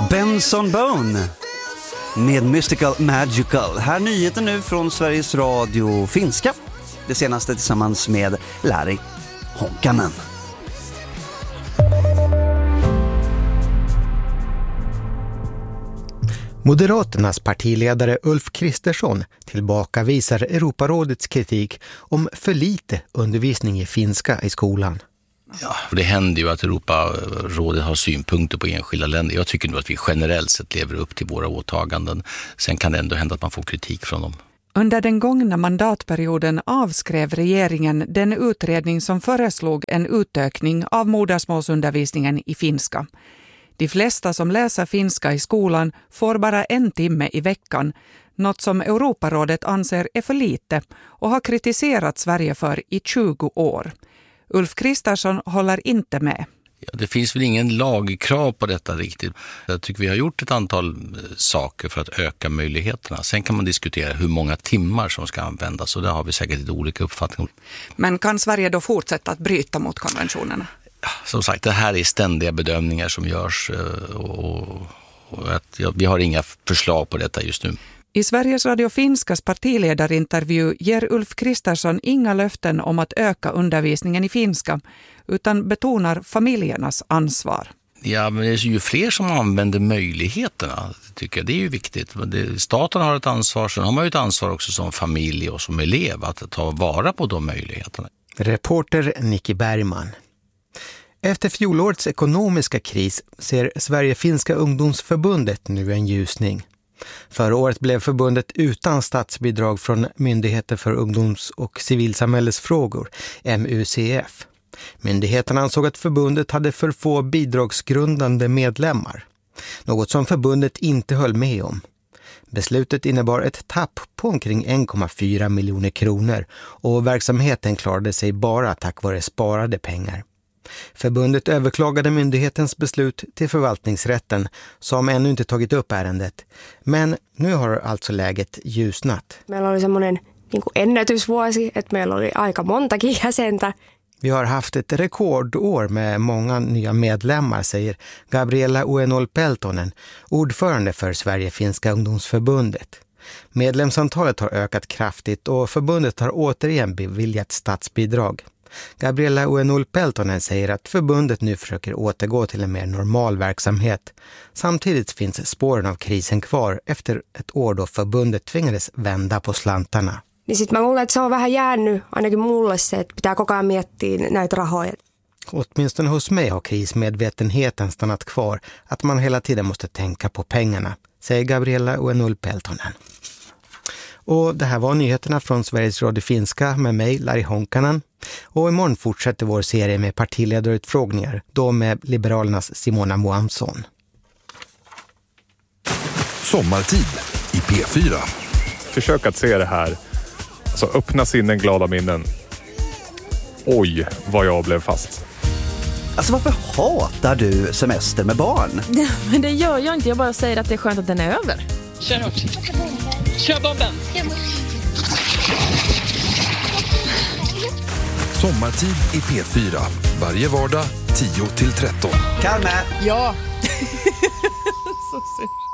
Benson Boone med Mystical Magical. Här nyheten nu från Sveriges Radio finska. Det senaste tillsammans med Lari Honkanen. Moderaternas partiledare Ulf Kristersson tillbakavisar Europarådets kritik om för lite undervisning i finska i skolan. Ja, det händer ju att Europarådet har synpunkter på enskilda länder. Jag tycker nog att vi generellt sett lever upp till våra åtaganden. Sen kan det ändå hända att man får kritik från dem. Under den gångna mandatperioden avskrev regeringen den utredning som föreslog en utökning av modersmålsundervisningen i finska. De flesta som läser finska i skolan får bara 1 timme i veckan, något som Europarådet anser är för lite och har kritiserat Sverige för i 20 år. Ulf Kristersson håller inte med. Ja, det finns väl ingen lagkrav på detta riktigt. Jag tycker vi har gjort ett antal saker för att öka möjligheterna. Sen kan man diskutera hur många timmar som ska användas och där har vi säkert lite olika uppfattningar. Men kan Sverige då fortsätta att bryta mot konventionerna? Som sagt, det här är ständiga bedömningar som görs och vi har inga förslag på detta just nu. I Sveriges Radio Finskas partiledarintervju ger Ulf Kristersson inga löften om att öka undervisningen i finska, utan betonar familjernas ansvar. Ja, men det är ju fler som använder möjligheterna, tycker jag. Det är ju viktigt. Staten har ett ansvar, sen har man ju ett ansvar också som familj och som elev att ta vara på de möjligheterna. Reporter Nicky Bergman. Efter fjolårets ekonomiska kris ser Sverige-finska ungdomsförbundet nu en ljusning. Förra året blev förbundet utan statsbidrag från Myndigheter för ungdoms- och civilsamhällesfrågor, MUCF. Myndigheten ansåg att förbundet hade för få bidragsgrundande medlemmar. Något som förbundet inte höll med om. Beslutet innebar ett tapp på omkring 1,4 miljoner kronor och verksamheten klarade sig bara tack vare sparade pengar. Förbundet överklagade myndighetens beslut till förvaltningsrätten som ännu inte tagit upp ärendet. Men nu har alltså läget ljusnat. Meillä oli semmoinen ennätysvuosi, että meillä oli aika montakin jäsentä. Vi har haft ett rekordår med många nya medlemmar, säger Gabriella Uenol Peltonen, ordförande för Sverige-finska ungdomsförbundet. Medlemsantalet har ökat kraftigt och förbundet har återigen beviljat statsbidrag. Gabriella Uenol Peltonen säger att förbundet nu försöker återgå till en mer normal verksamhet. Samtidigt finns spåren av krisen kvar efter ett år då förbundet tvingades vända på slantarna. Niin sit mä luulen, että se on vähän jäänyt, ainakin mulle se, että pitää koko ajan miettiä näitä rahoja. Åtminstone hos mig har krismedvetenheten stannat kvar, att man hela tiden måste tänka på pengarna, säger Gabriella Uenol Peltonen. Och det här var nyheterna från Sveriges Radio Finska med mig, Lari Honkanen. Och imorgon fortsätter vår serie med partiledarutfrågningar, då med Liberalernas Simona Moamson. Sommartid i P4. Försök att se det här. Alltså öppna sinnen, glada minnen. Oj, vad jag blev fast. Alltså varför hatar du semester med barn? Men det gör jag inte, jag bara säger att det är skönt att den är över. Kör hårt. Kör bomben. Sommartid i P4. Varje vardag 10-13. Kalme! Ja. Så synd.